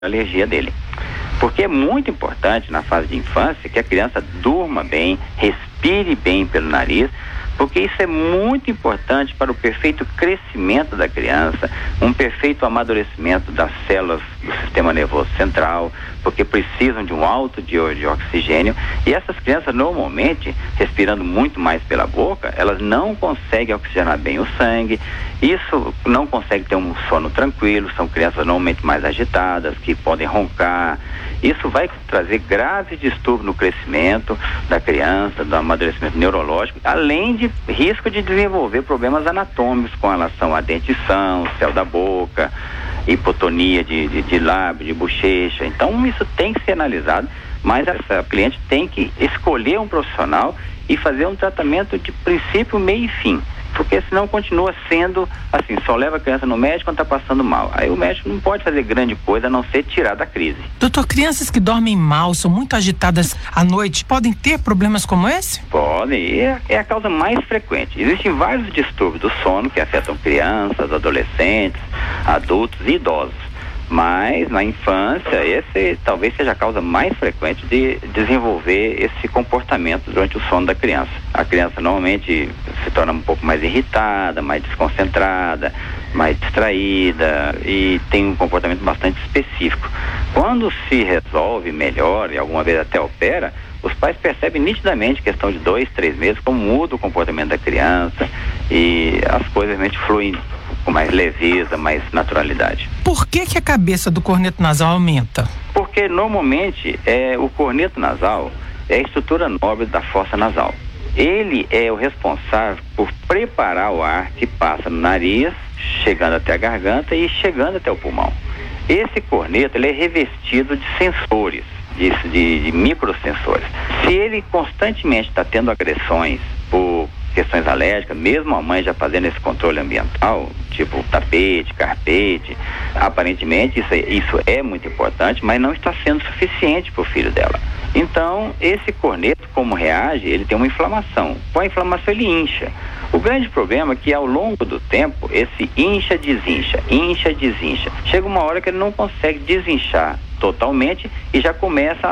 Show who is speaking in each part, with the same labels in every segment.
Speaker 1: alergia dele. Porque é muito importante na fase de infância que a criança durma bem, respire bem pelo nariz, porque isso é muito importante para o perfeito crescimento da criança, um perfeito amadurecimento das células do sistema nervoso central, porque precisam de um alto teor de oxigênio, e essas crianças normalmente, respirando muito mais pela boca, elas não conseguem oxigenar bem o sangue, isso não consegue ter um sono tranquilo, são crianças normalmente mais agitadas, que podem roncar. Isso vai trazer graves distúrbios no crescimento da criança, do amadurecimento neurológico, além de risco de desenvolver problemas anatômicos com relação à dentição, céu da boca, hipotonia de lábio, de bochecha. Então isso tem que ser analisado, mas essa cliente tem que escolher um profissional e fazer um tratamento de princípio, meio e fim. Porque senão continua sendo assim, só leva a criança no médico quando está passando mal. Aí o médico não pode fazer grande coisa a não ser tirar da crise.
Speaker 2: Doutor, crianças que dormem mal, são muito agitadas à noite, podem ter problemas como esse?
Speaker 1: Podem, e é a causa mais frequente. Existem vários distúrbios do sono que afetam crianças, adolescentes, adultos e idosos. Mas na infância, esse talvez seja a causa mais frequente de desenvolver esse comportamento durante o sono da criança. A criança normalmente se torna um pouco mais irritada, mais desconcentrada, mais distraída e tem um comportamento bastante específico. Quando se resolve melhor e alguma vez até opera, os pais percebem nitidamente, questão de 2, 3 meses, como muda o comportamento da criança e as coisas realmente fluem com mais leveza, mais naturalidade.
Speaker 2: Por que a cabeça do corneto nasal aumenta?
Speaker 1: Porque normalmente o corneto nasal é a estrutura nobre da fossa nasal. Ele é o responsável por preparar o ar que passa no nariz, chegando até a garganta e chegando até o pulmão. Esse corneto ele é revestido de sensores, de microsensores. Se ele constantemente está tendo agressões por questões alérgicas, mesmo a mãe já fazendo esse controle ambiental, tipo tapete, carpete, aparentemente isso é muito importante, mas não está sendo suficiente para o filho dela. Então, esse corneto, como reage, ele tem uma inflamação. Com a inflamação ele incha. O grande problema é que ao longo do tempo, esse incha, desincha. Chega uma hora que ele não consegue desinchar totalmente e já começa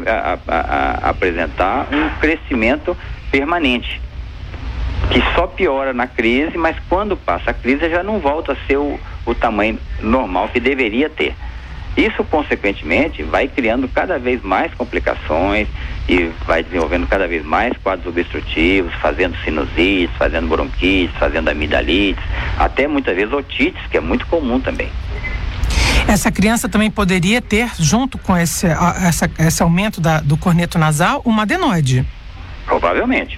Speaker 1: a apresentar um crescimento permanente, que só piora na crise, mas quando passa a crise já não volta a ser o tamanho normal que deveria ter. Isso, consequentemente, vai criando cada vez mais complicações e vai desenvolvendo cada vez mais quadros obstrutivos, fazendo sinusites, fazendo bronquites, fazendo amidalites, até muitas vezes otites, que é muito comum também.
Speaker 2: Essa criança também poderia ter, junto com esse aumento do corneto nasal, uma adenoide?
Speaker 1: Provavelmente.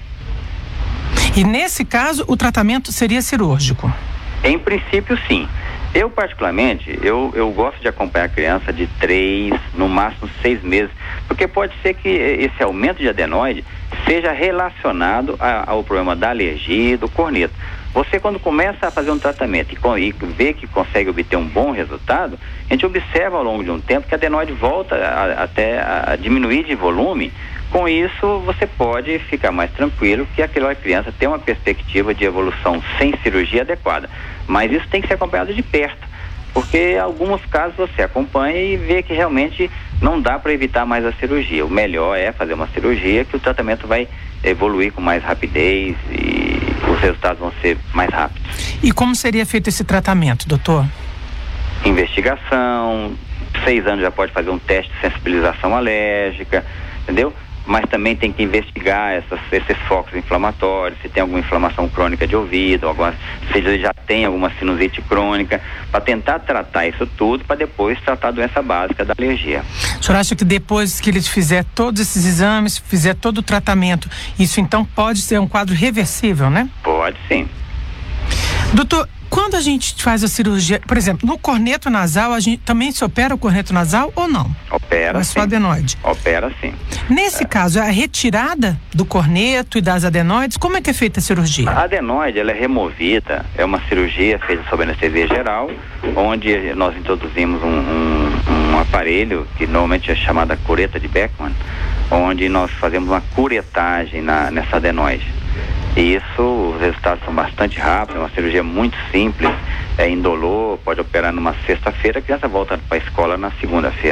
Speaker 2: E nesse caso, o tratamento seria cirúrgico?
Speaker 1: Em princípio, sim. Eu, particularmente, eu gosto de acompanhar a criança de 3, no máximo 6 meses, porque pode ser que esse aumento de adenoide seja relacionado ao problema da alergia e do corneto. Você, quando começa a fazer um tratamento e vê que consegue obter um bom resultado, a gente observa ao longo de um tempo que a adenoide volta até a diminuir de volume. Com isso, você pode ficar mais tranquilo que aquela criança tem uma perspectiva de evolução sem cirurgia adequada. Mas isso tem que ser acompanhado de perto, porque em alguns casos você acompanha e vê que realmente não dá para evitar mais a cirurgia. O melhor é fazer uma cirurgia, que o tratamento vai evoluir com mais rapidez e os resultados vão ser mais rápidos.
Speaker 2: E como seria feito esse tratamento, doutor?
Speaker 1: Investigação, 6 anos já pode fazer um teste de sensibilização alérgica, entendeu? Mas também tem que investigar esses focos inflamatórios, se tem alguma inflamação crônica de ouvido, se ele já tem alguma sinusite crônica, para tentar tratar isso tudo, para depois tratar a doença básica da alergia.
Speaker 2: O senhor acha que depois que ele fizer todos esses exames, fizer todo o tratamento, isso então pode ser um quadro reversível, né?
Speaker 1: Pode sim.
Speaker 2: Doutor, quando a gente faz a cirurgia, por exemplo, no corneto nasal, a gente também se opera o corneto nasal ou não?
Speaker 1: Opera, sim.
Speaker 2: Só adenoide?
Speaker 1: Opera, sim.
Speaker 2: Nesse caso, a retirada do corneto e das adenoides, como é que é feita a cirurgia?
Speaker 1: A adenoide, ela é removida, é uma cirurgia feita sob anestesia geral, onde nós introduzimos um aparelho que normalmente é chamada cureta de Beckman, onde nós fazemos uma curetagem nessa adenoide. E isso, os resultados são bastante rápidos, é uma cirurgia muito simples indolor, pode operar numa sexta-feira, a criança volta para a escola na segunda-feira.